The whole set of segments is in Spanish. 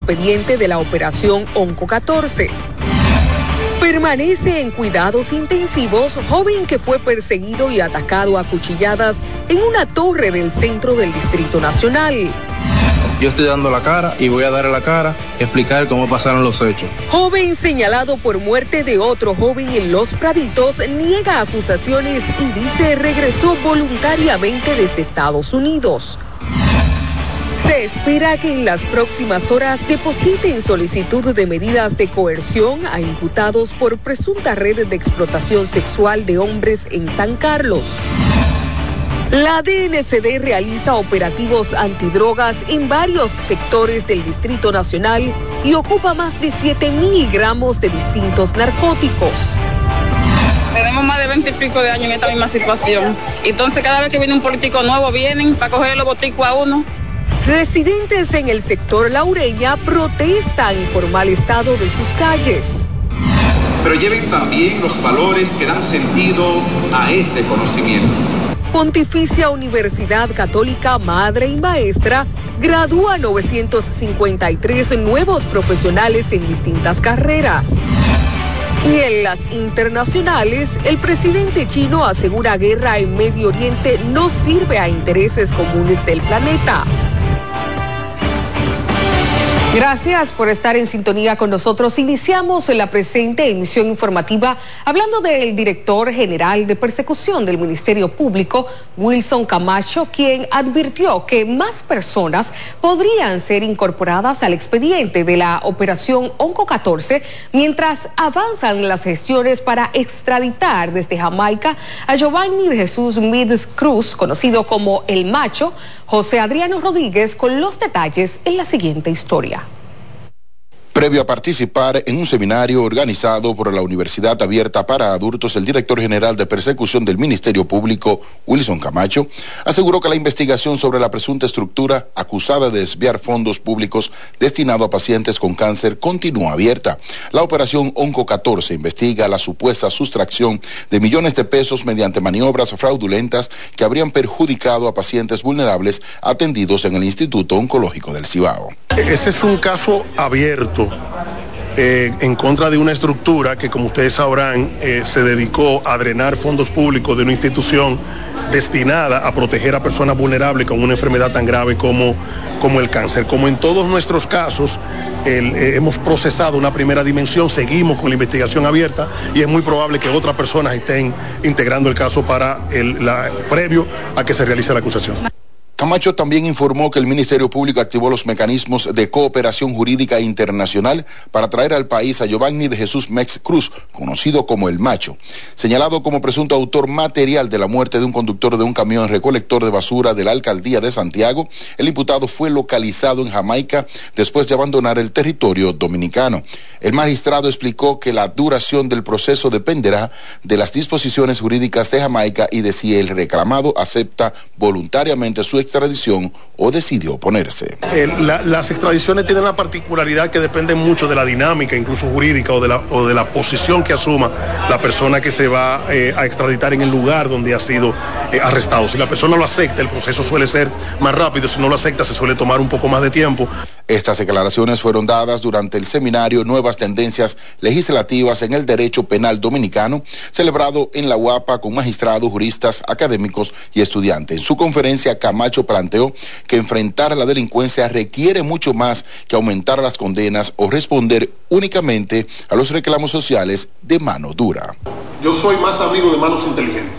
expediente de la operación Onco 14. Permanece en cuidados intensivos joven que fue perseguido y atacado a cuchilladas en una torre del centro del Distrito Nacional. Yo estoy dando la cara y voy a darle la cara, explicar cómo pasaron los hechos. Joven señalado por muerte de otro joven en Los Praditos niega acusaciones y dice regresó voluntariamente desde Estados Unidos. Se espera que en las próximas horas depositen solicitud de medidas de coerción a imputados por presunta red de explotación sexual de hombres en San Carlos. La DNCD realiza operativos antidrogas en varios sectores del Distrito Nacional y ocupa más de 7,000 gramos de distintos narcóticos. Tenemos más de 20 y pico de años en esta misma situación. Entonces cada vez que viene un político nuevo vienen para coger los boticos a uno. Residentes en el sector Laureña protestan por mal estado de sus calles. Pero lleven también los valores que dan sentido a ese conocimiento. Pontificia Universidad Católica Madre y Maestra gradúa 953 nuevos profesionales en distintas carreras. Y en las internacionales, el presidente chino asegura guerra en Medio Oriente no sirve a intereses comunes del planeta. Gracias por estar en sintonía con nosotros. Iniciamos la presente emisión informativa hablando del director general de persecución del Ministerio Público, Wilson Camacho, quien advirtió que más personas podrían ser incorporadas al expediente de la operación Onco 14 mientras avanzan las gestiones para extraditar desde Jamaica a Giovanni de Jesús Mides Cruz, conocido como El Macho. José Adriano Rodríguez con los detalles en la siguiente historia. Previo a participar en un seminario organizado por la Universidad Abierta para Adultos, el director general de persecución del Ministerio Público, Wilson Camacho, aseguró que la investigación sobre la presunta estructura acusada de desviar fondos públicos destinados a pacientes con cáncer continúa abierta. La operación Onco 14 investiga la supuesta sustracción de millones de pesos mediante maniobras fraudulentas que habrían perjudicado a pacientes vulnerables atendidos en el Instituto Oncológico del Cibao. Ese es un caso abierto en contra de una estructura que, como ustedes sabrán, se dedicó a drenar fondos públicos de una institución destinada a proteger a personas vulnerables con una enfermedad tan grave como el cáncer. Como en todos nuestros casos, hemos procesado una primera dimensión, seguimos con la investigación abierta y es muy probable que otras personas estén integrando el caso para previo a que se realice la acusación. Camacho también informó que el Ministerio Público activó los mecanismos de cooperación jurídica internacional para traer al país a Giovanni de Jesús Mex Cruz, conocido como El Macho. Señalado como presunto autor material de la muerte de un conductor de un camión recolector de basura de la Alcaldía de Santiago, el imputado fue localizado en Jamaica después de abandonar el territorio dominicano. El magistrado explicó que la duración del proceso dependerá de las disposiciones jurídicas de Jamaica y de si el reclamado acepta voluntariamente su extradición o decidió oponerse. Las extradiciones tienen la particularidad que dependen mucho de la dinámica, incluso jurídica, o de la posición que asuma la persona que se va a extraditar en el lugar donde ha sido arrestado. Si la persona lo acepta, el proceso suele ser más rápido; si no lo acepta, se suele tomar un poco más de tiempo. Estas declaraciones fueron dadas durante el seminario Nuevas Tendencias Legislativas en el Derecho Penal Dominicano, celebrado en la UAPA con magistrados, juristas, académicos y estudiantes. En su conferencia, Camacho planteó que enfrentar a la delincuencia requiere mucho más que aumentar las condenas o responder únicamente a los reclamos sociales de mano dura. Yo soy más amigo de manos inteligentes.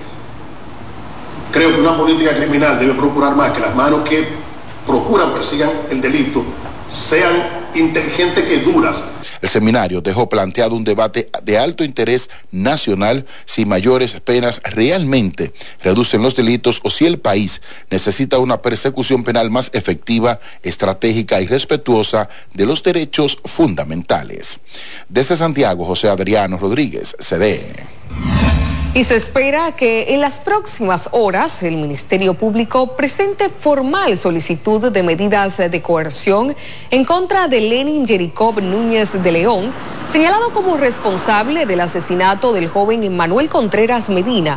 Creo que una política criminal debe procurar más que las manos que procuran, persigan el delito, sean inteligentes que duras. El seminario dejó planteado un debate de alto interés nacional si mayores penas realmente reducen los delitos o si el país necesita una persecución penal más efectiva, estratégica y respetuosa de los derechos fundamentales. Desde Santiago, José Adriano Rodríguez, CDN. Y se espera que en las próximas horas el Ministerio Público presente formal solicitud de medidas de coerción en contra de Lenin Jericó Núñez de León, señalado como responsable del asesinato del joven Manuel Contreras Medina,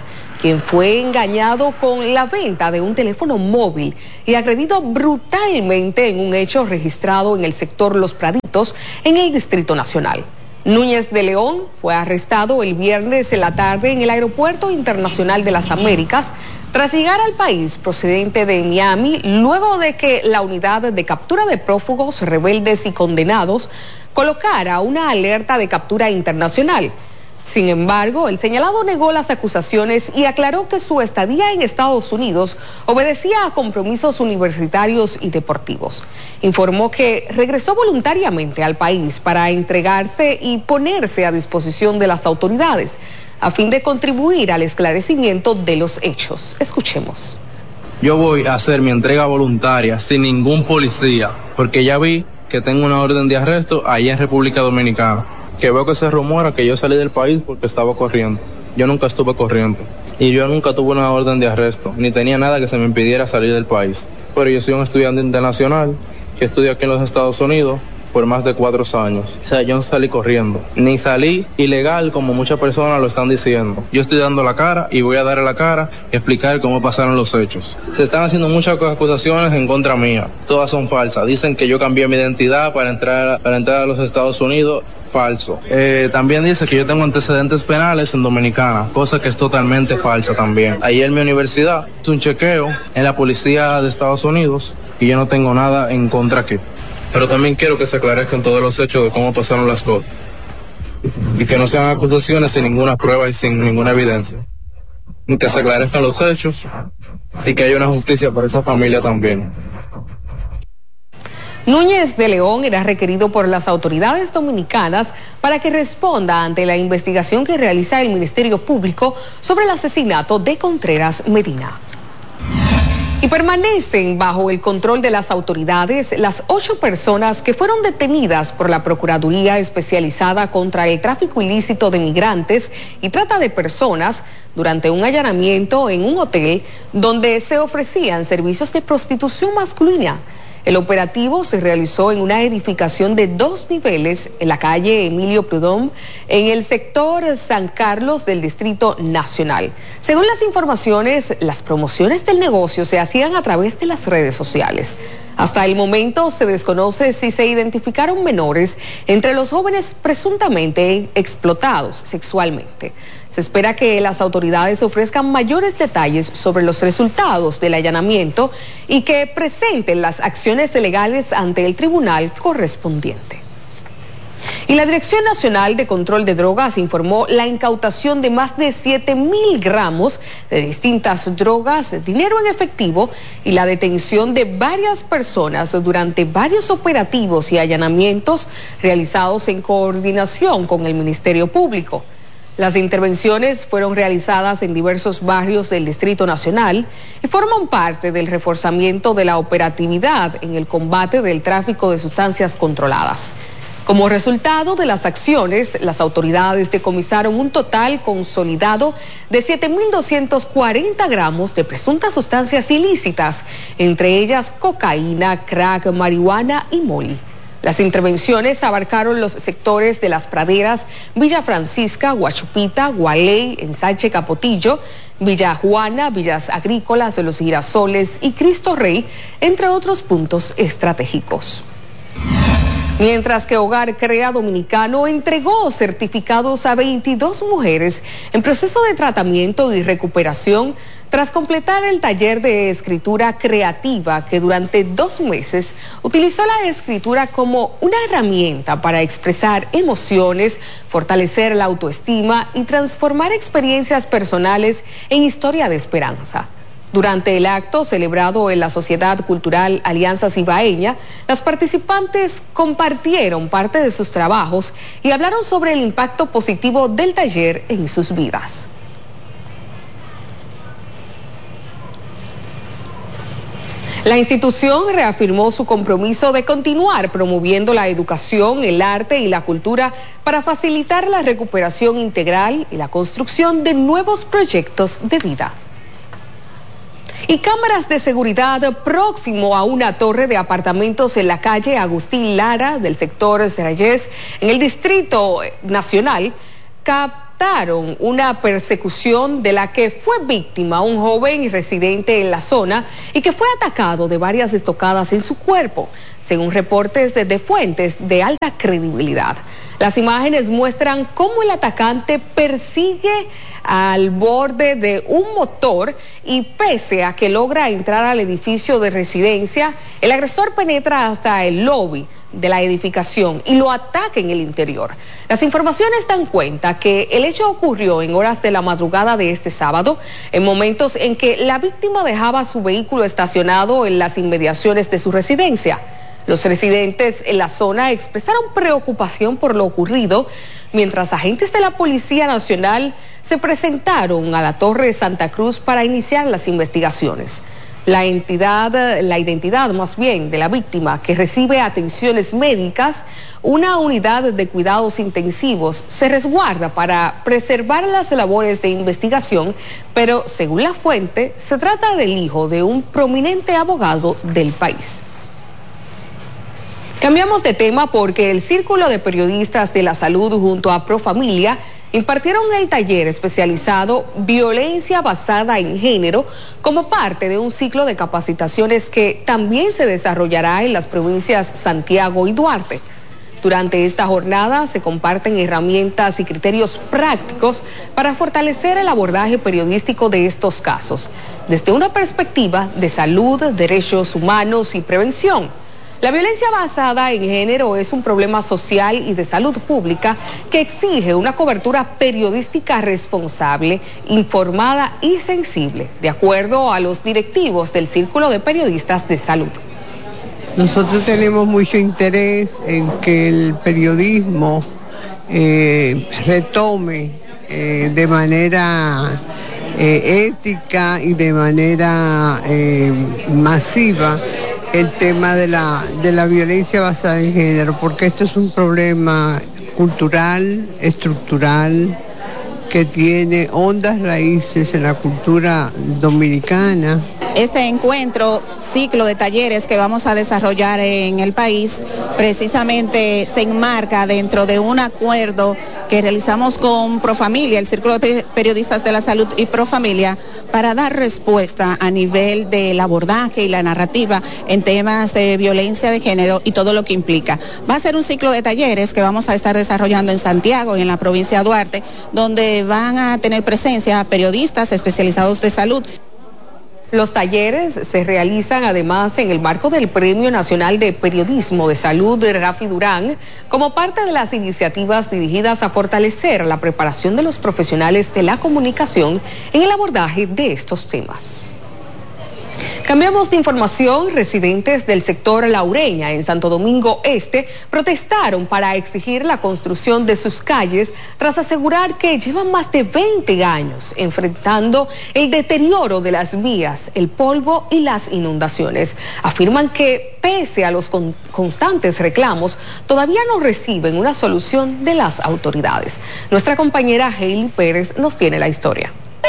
quien fue engañado con la venta de un teléfono móvil y agredido brutalmente en un hecho registrado en el sector Los Praditos, en el Distrito Nacional. Núñez de León fue arrestado el viernes en la tarde en el Aeropuerto Internacional de las Américas tras llegar al país procedente de Miami, luego de que la unidad de captura de prófugos, rebeldes y condenados colocara una alerta de captura internacional. Sin embargo, el señalado negó las acusaciones y aclaró que su estadía en Estados Unidos obedecía a compromisos universitarios y deportivos. Informó que regresó voluntariamente al país para entregarse y ponerse a disposición de las autoridades, a fin de contribuir al esclarecimiento de los hechos. Escuchemos. Yo voy a hacer mi entrega voluntaria sin ningún policía, porque ya vi que tengo una orden de arresto ahí en República Dominicana. Que veo que se rumora que yo salí del país porque estaba corriendo. Yo nunca estuve corriendo. Y yo nunca tuve una orden de arresto, ni tenía nada que se me impidiera salir del país. Pero yo soy un estudiante internacional que estudia aquí en los Estados Unidos por más de 4 años. O sea, yo no salí corriendo, ni salí ilegal como muchas personas lo están diciendo. Yo estoy dando la cara y voy a dar la cara y explicar cómo pasaron los hechos. Se están haciendo muchas acusaciones en contra mía. Todas son falsas. Dicen que yo cambié mi identidad para entrar a los Estados Unidos. Falso. También dice que yo tengo antecedentes penales en Dominicana, cosa que es totalmente falsa también. Ayer en mi universidad hice un chequeo en la policía de Estados Unidos y yo no tengo nada en contra aquí. Pero también quiero que se aclarezcan todos los hechos de cómo pasaron las cosas y que no sean acusaciones sin ninguna prueba y sin ninguna evidencia. Y que se aclarezcan los hechos y que haya una justicia para esa familia también. Núñez de León era requerido por las autoridades dominicanas para que responda ante la investigación que realiza el Ministerio Público sobre el asesinato de Contreras Medina. Y permanecen bajo el control de las autoridades las 8 personas que fueron detenidas por la Procuraduría Especializada contra el Tráfico Ilícito de Migrantes y Trata de Personas durante un allanamiento en un hotel donde se ofrecían servicios de prostitución masculina. El operativo se realizó en una edificación de 2 niveles en la calle Emilio Prudhomme, en el sector San Carlos del Distrito Nacional. Según las informaciones, las promociones del negocio se hacían a través de las redes sociales. Hasta el momento se desconoce si se identificaron menores entre los jóvenes presuntamente explotados sexualmente. Se espera que las autoridades ofrezcan mayores detalles sobre los resultados del allanamiento y que presenten las acciones legales ante el tribunal correspondiente. Y la Dirección Nacional de Control de Drogas informó la incautación de más de 7.000 gramos de distintas drogas, dinero en efectivo y la detención de varias personas durante varios operativos y allanamientos realizados en coordinación con el Ministerio Público. Las intervenciones fueron realizadas en diversos barrios del Distrito Nacional y forman parte del reforzamiento de la operatividad en el combate del tráfico de sustancias controladas. Como resultado de las acciones, las autoridades decomisaron un total consolidado de 7.240 gramos de presuntas sustancias ilícitas, entre ellas cocaína, crack, marihuana y moli. Las intervenciones abarcaron los sectores de Las Praderas, Villa Francisca, Guachupita, Gualey, Ensanche Capotillo, Villa Juana, Villas Agrícolas de los Girasoles y Cristo Rey, entre otros puntos estratégicos. Mientras que Hogar Crea Dominicano entregó certificados a 22 mujeres en proceso de tratamiento y recuperación tras completar el taller de escritura creativa que durante 2 meses utilizó la escritura como una herramienta para expresar emociones, fortalecer la autoestima y transformar experiencias personales en historia de esperanza. Durante el acto celebrado en la Sociedad Cultural Alianza Cibaeña, las participantes compartieron parte de sus trabajos y hablaron sobre el impacto positivo del taller en sus vidas. La institución reafirmó su compromiso de continuar promoviendo la educación, el arte y la cultura para facilitar la recuperación integral y la construcción de nuevos proyectos de vida. Y cámaras de seguridad próximo a una torre de apartamentos en la calle Agustín Lara del sector Serayés, en el Distrito Nacional, captaron relataron una persecución de la que fue víctima un joven residente en la zona y que fue atacado de varias estocadas en su cuerpo, según reportes de fuentes de alta credibilidad. Las imágenes muestran cómo el atacante persigue al borde de un motor y pese a que logra entrar al edificio de residencia, el agresor penetra hasta el lobby de la edificación y lo ataca en el interior. Las informaciones dan cuenta que el hecho ocurrió en horas de la madrugada de este sábado, en momentos en que la víctima dejaba su vehículo estacionado en las inmediaciones de su residencia. Los residentes en la zona expresaron preocupación por lo ocurrido, mientras agentes de la Policía Nacional se presentaron a la Torre de Santa Cruz para iniciar las investigaciones. La identidad de la víctima, que recibe atenciones médicas, una unidad de cuidados intensivos, se resguarda para preservar las labores de investigación, pero según la fuente, se trata del hijo de un prominente abogado del país. Cambiamos de tema porque el Círculo de Periodistas de la Salud junto a Profamilia impartieron el taller especializado Violencia Basada en Género como parte de un ciclo de capacitaciones que también se desarrollará en las provincias Santiago y Duarte. Durante esta jornada se comparten herramientas y criterios prácticos para fortalecer el abordaje periodístico de estos casos, desde una perspectiva de salud, derechos humanos y prevención. La violencia basada en género es un problema social y de salud pública que exige una cobertura periodística responsable, informada y sensible, de acuerdo a los directivos del Círculo de Periodistas de Salud. Nosotros tenemos mucho interés en que el periodismo retome de manera ética y de manera masiva el tema de la violencia basada en género, porque esto es un problema cultural, estructural, que tiene hondas raíces en la cultura dominicana. Este encuentro, ciclo de talleres que vamos a desarrollar en el país, precisamente se enmarca dentro de un acuerdo que realizamos con Profamilia, el Círculo de Periodistas de la Salud y Profamilia, para dar respuesta a nivel del abordaje y la narrativa en temas de violencia de género y todo lo que implica. Va a ser un ciclo de talleres que vamos a estar desarrollando en Santiago y en la provincia de Duarte, donde van a tener presencia periodistas especializados de salud. Los talleres se realizan además en el marco del Premio Nacional de Periodismo de Salud de Rafi Durán, como parte de las iniciativas dirigidas a fortalecer la preparación de los profesionales de la comunicación en el abordaje de estos temas. Cambiamos de información. Residentes del sector La Ureña en Santo Domingo Este protestaron para exigir la construcción de sus calles tras asegurar que llevan más de 20 años enfrentando el deterioro de las vías, el polvo y las inundaciones. Afirman que pese a los constantes reclamos, todavía no reciben una solución de las autoridades. Nuestra compañera Hailey Pérez nos tiene la historia.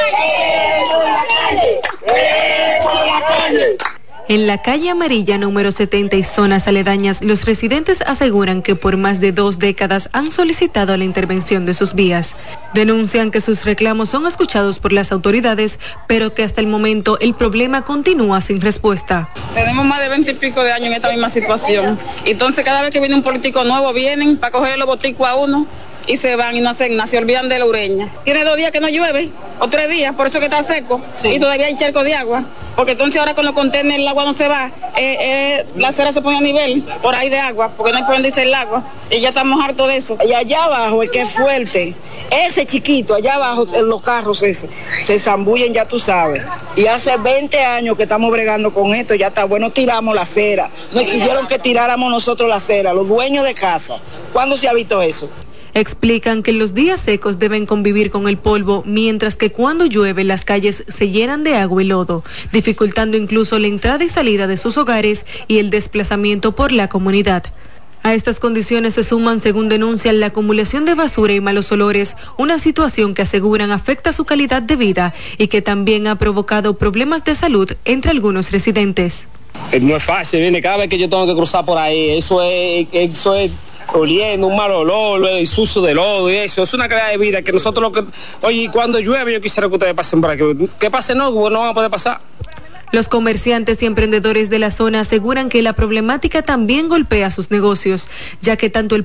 En la calle Amarilla número 70 y zonas aledañas, los residentes aseguran que por más de 2 décadas han solicitado la intervención de sus vías. Denuncian que sus reclamos son escuchados por las autoridades, pero que hasta el momento el problema continúa sin respuesta. Tenemos más de 20 y pico de años en esta misma situación. Entonces cada vez que viene un político nuevo, vienen para coger los boticos a uno y se van y no hacen nada, se olvidan de La Ureña. Tiene 2 días que no llueve, o 3 días, por eso que está seco, sí. Y todavía hay charcos de agua, porque entonces ahora con los contenedores el agua no se va, la acera se pone a nivel por ahí de agua, porque no hay por dónde irse el agua, y ya estamos hartos de eso. Y allá abajo, el que es fuerte, ese chiquito, allá abajo, en los carros se zambullen, ya tú sabes. Y hace 20 años que estamos bregando con esto, ya está bueno, tiramos la acera. Nos exigieron que tiráramos nosotros la acera, los dueños de casa. ¿Cuándo se ha visto eso? Explican que en los días secos deben convivir con el polvo, mientras que cuando llueve las calles se llenan de agua y lodo, dificultando incluso la entrada y salida de sus hogares y el desplazamiento por la comunidad. A estas condiciones se suman, según denuncian, la acumulación de basura y malos olores, una situación que aseguran afecta su calidad de vida y que también ha provocado problemas de salud entre algunos residentes. No es fácil, viene cada vez que yo tengo que cruzar por ahí, eso es oliendo un mal olor, el sucio de lodo y eso. Es una calidad de vida que nosotros oye, cuando llueve yo quisiera que ustedes pasen por aquí. Que pasen no van a poder pasar. Los comerciantes y emprendedores de la zona aseguran que la problemática también golpea sus negocios, ya que tanto el